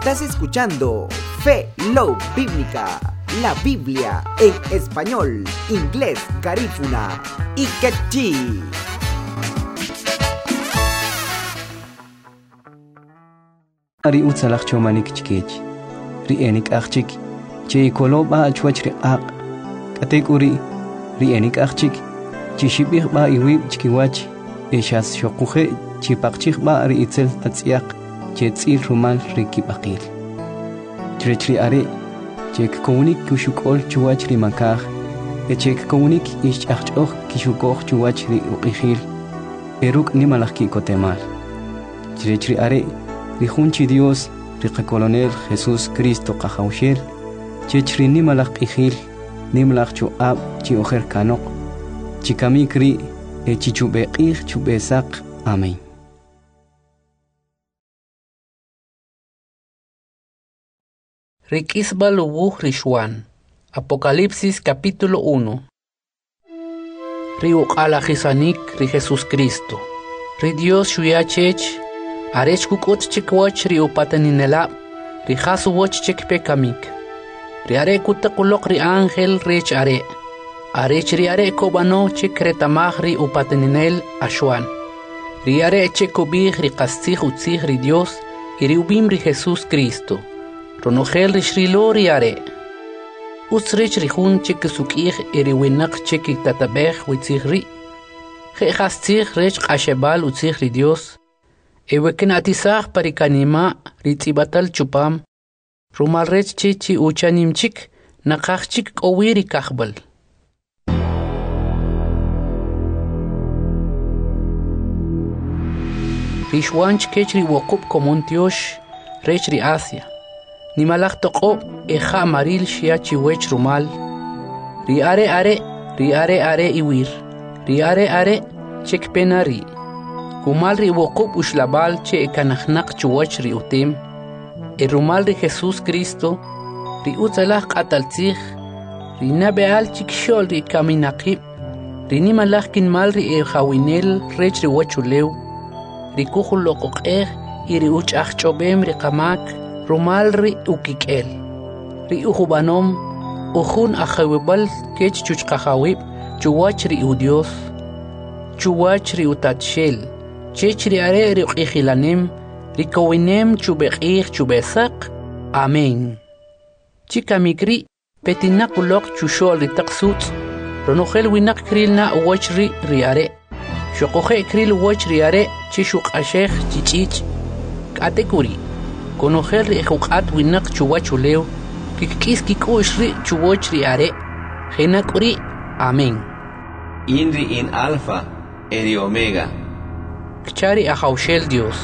Estás escuchando Fe Love Bíblica, la Biblia en español, inglés, garífuna y quechí. Ari utsalak chomanik chkech, ri enik achik, che koloba chwach ri ak, kategori ri enik achik, che shibih ba iwib chkiwach, eshas shokuhe, che pakchik ba ri itzel tatsiak, che tsir rumal ri kibakil. Chri are, che komunik kushukol chwach ri makach, che komunik ish achok kishukoch chwach ri uqihil, eruk nimalaki kotemal. Chri are, Rijunchi Dios, Rika Colonel Jesús Cristo Cajaushel, Chechri Nimalak Ijil, Nimlak Chuab, Chiojer Kanok, Chikamikri, Chichubeqij Chubesak. Amén. Rikisbal Ubuj Rishwan, Apocalipsis capítulo 1. Riuk ala Jisanik, Ri Jesús Cristo, Ri Dios Shuyachech, Arech kukot chikwach ri upataninela, ri hasu wach chikpekamik. Ri are kutakulok ri ángel rech are. Arech ri are kobano chikretamach ri upataninel ashwan. Ri are chekobig ri kastig utzig ri Dios, iri ubim ri Jesús Cristo. Ronogel ri shrilo ri are. Utsrich ri hun chikisukig iri winak chikitatabeg witzig ri. Gehastig rech ashebal utzig ri Dios. Eweken atisach parikanima ritzibatal chupam, rumalrech chichi uchanimchik, nakachchik owiri kachbal. Rishwanch kechri wokup komontiosh, rech ri Asia. Nimalach toko eja maril shiachi wech rumal. Ri are iwir. Ri are chekpenari. Kumal ri wokub ushlabal che ekanachnak chuwach ri utim. Rumal ri Jesús Cristo, ri utzalach ataltzich, ri nabeal chikshol ri kaminakib, ri nimalach kinmal ri ejawinel rech ri wachulew, ri kuchul lokokeh, ri uchach chobem ri kamak, rumal ri ukikel. Ri ujubanom, ujun ajawibal kech chuchkajawib, chuwach ri udios, chuwach ri utatshel. Chechri are riqilanem, rikowinem chubeqih chubesak. Amén. Chikamikri, petinakulok chushol ritaksut, ronogel winak krilna wachri riare. Shokoje kril wach riare, chishuk ashech chichich. Katekuri, konogel rihukat winak chuwachulew, kikiski kushri chuwach riare. Genakuri, amén. Inri in alfa, eri omega. Kchari ajaushel Dios.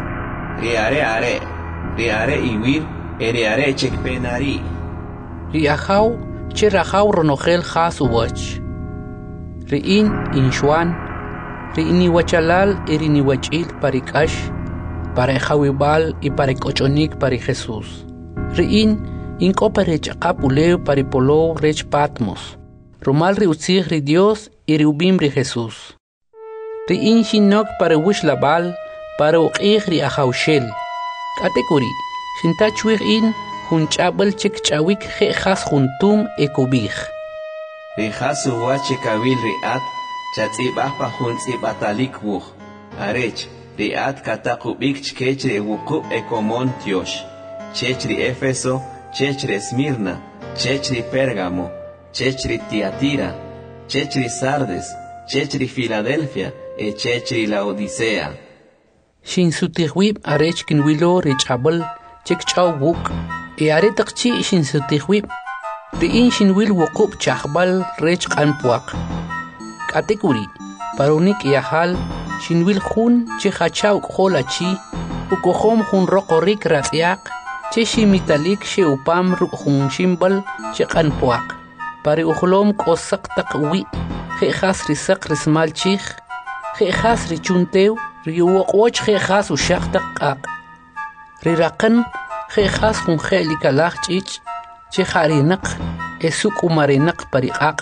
Riare iwir, eriare chekpenari. Riajau, cherajau ronogel has uwach. Riin inshwan, riini wachalal erini wachil parikash, para jawibal y para cochonik para Jesús. Riin incoperech capuleo paripolo rech patmos. Romal riutzig ri Dios y riubim ri Jesús. Riin shinok para wishlabal, para uqih ri ajaushel. Katekuri, shintachwig in, hunchabal chikchawik jejas juntum ekubig. Rijasu wachekawil riat, chatzibahpa hunzibatalik wuch. Arech, riat katakubik chkech ri wukub ekomontiosh. Chech ri Efeso, chech ri Esmirna, chech ri Pérgamo, chech ri Tiatira, chech ri Sardes, chech ri Filadelfia, echechri la Odisea. Shin sutihwib arech kinwilo richabal chekchaw wuk. Aretakchi shin sutihwib. Riin shinwil wukub chahbal rech kanpuak. Katekuri, paronik yahal shinwil hun chehachaw kholachi, ukohom hun rokorik ratyak, cheshimitalik sheupam hun shimbal chekanpuak. Pare uhlom kosak takwi, jejas risak rismal chich. Jejas richuntew, riuokwach jejas ushaktak. Rirakan, jejas hunjelikalach chich, cheharinak, esuk pariak.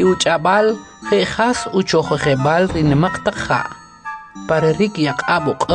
Riuchabal, jejas uchojebal rinemaktakha. Para rik yak abok